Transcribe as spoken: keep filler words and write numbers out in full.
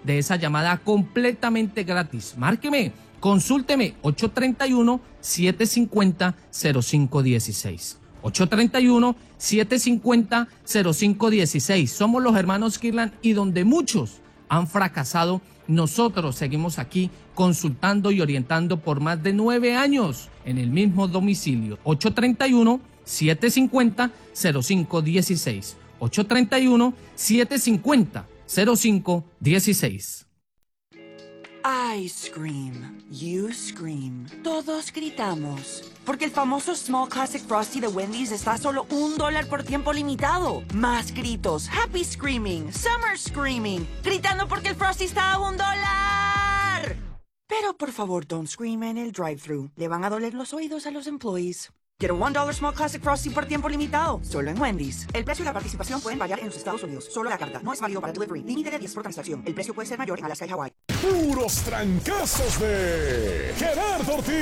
de esa llamada completamente gratis. Márqueme, consúlteme ocho tres uno, siete cinco cero, cero cinco uno seis. ocho tres uno, siete cinco cero, cero cinco uno seis. Somos los hermanos Kirtland y donde muchos han fracasado, nosotros seguimos aquí consultando y orientando por más de nueve años en el mismo domicilio. ocho tres uno, siete cinco cero, cero cinco uno seis. ocho tres uno, siete cinco cero, cero cinco uno seis. I scream, you scream, todos gritamos. Porque el famoso Small Classic Frosty de Wendy's está a solo un dólar por tiempo limitado. Más gritos, happy screaming, summer screaming, gritando porque el Frosty está a un dólar. Pero por favor, don't scream en el drive-thru. Le van a doler los oídos a los employees. Get a one dollar Small Classic Frosty por tiempo limitado, solo en Wendy's. El precio y la participación pueden variar en los Estados Unidos. Solo la carta. No es válido para delivery. Límite de diez por transacción. El precio puede ser mayor en Alaska y Hawái. Puros trancazos de Gerardo Ortiz.